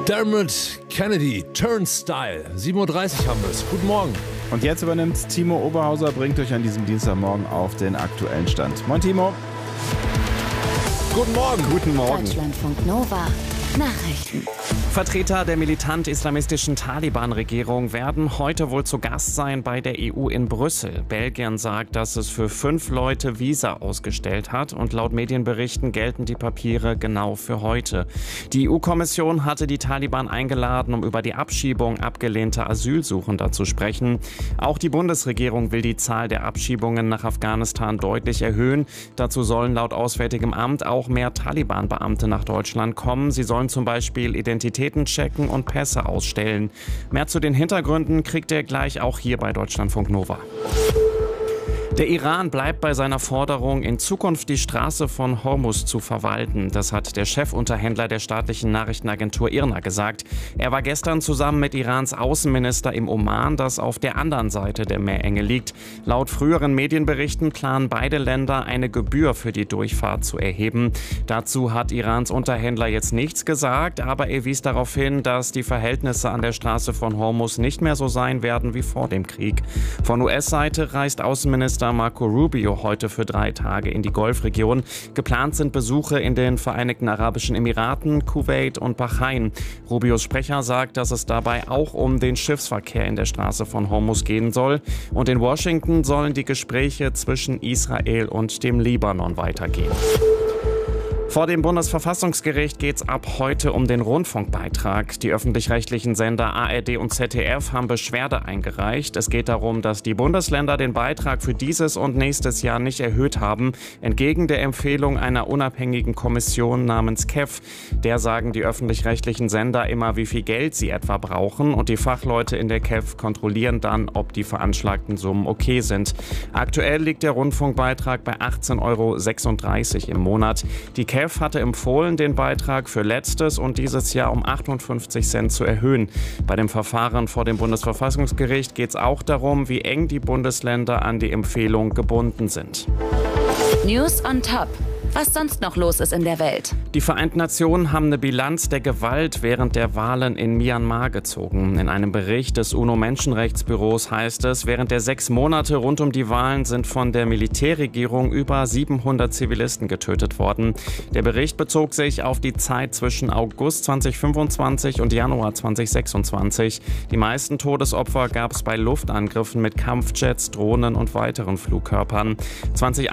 Dermot Kennedy, Turnstile. 7:30 Uhr haben wir es. Guten Morgen. Und jetzt übernimmt Timo Oberhauser, bringt euch an diesem Dienstagmorgen auf den aktuellen Stand. Moin Timo. Guten Morgen. Guten Morgen. Deutschlandfunk Nova. Nachrichten. Vertreter der militant-islamistischen Taliban-Regierung werden heute wohl zu Gast sein bei der EU in Brüssel. Belgien sagt, dass es für 5 Leute Visa ausgestellt hat und laut Medienberichten gelten die Papiere genau für heute. Die EU-Kommission hatte die Taliban eingeladen, um über die Abschiebung abgelehnter Asylsuchender zu sprechen. Auch die Bundesregierung will die Zahl der Abschiebungen nach Afghanistan deutlich erhöhen. Dazu sollen laut Auswärtigem Amt auch mehr Taliban-Beamte nach Deutschland kommen. Sie sollen zum Beispiel Identitäten checken und Pässe ausstellen. Mehr zu den Hintergründen kriegt ihr gleich auch hier bei Deutschlandfunk Nova. Der Iran bleibt bei seiner Forderung, in Zukunft die Straße von Hormuz zu verwalten. Das hat der Chefunterhändler der staatlichen Nachrichtenagentur IRNA gesagt. Er war gestern zusammen mit Irans Außenminister im Oman, das auf der anderen Seite der Meerenge liegt. Laut früheren Medienberichten planen beide Länder, eine Gebühr für die Durchfahrt zu erheben. Dazu hat Irans Unterhändler jetzt nichts gesagt, aber er wies darauf hin, dass die Verhältnisse an der Straße von Hormuz nicht mehr so sein werden wie vor dem Krieg. Von US-Seite reist Außenminister Marco Rubio heute für 3 Tage in die Golfregion. Geplant sind Besuche in den Vereinigten Arabischen Emiraten, Kuwait und Bahrain. Rubios Sprecher sagt, dass es dabei auch um den Schiffsverkehr in der Straße von Hormuz gehen soll. Und in Washington sollen die Gespräche zwischen Israel und dem Libanon weitergehen. Vor dem Bundesverfassungsgericht geht es ab heute um den Rundfunkbeitrag. Die öffentlich-rechtlichen Sender ARD und ZDF haben Beschwerde eingereicht. Es geht darum, dass die Bundesländer den Beitrag für dieses und nächstes Jahr nicht erhöht haben, entgegen der Empfehlung einer unabhängigen Kommission namens KEF. Der sagen die öffentlich-rechtlichen Sender immer, wie viel Geld sie etwa brauchen, und die Fachleute in der KEF kontrollieren dann, ob die veranschlagten Summen okay sind. Aktuell liegt der Rundfunkbeitrag bei 18,36 € im Monat. Die KEF hatte empfohlen, den Beitrag für letztes und dieses Jahr um 58 Cent zu erhöhen. Bei dem Verfahren vor dem Bundesverfassungsgericht geht es auch darum, wie eng die Bundesländer an die Empfehlung gebunden sind. News on Top. Was sonst noch los ist in der Welt. Die Vereinten Nationen haben eine Bilanz der Gewalt während der Wahlen in Myanmar gezogen. In einem Bericht des UNO-Menschenrechtsbüros heißt es, während der 6 Monate rund um die Wahlen sind von der Militärregierung über 700 Zivilisten getötet worden. Der Bericht bezog sich auf die Zeit zwischen August 2025 und Januar 2026. Die meisten Todesopfer gab es bei Luftangriffen mit Kampfjets, Drohnen und weiteren Flugkörpern.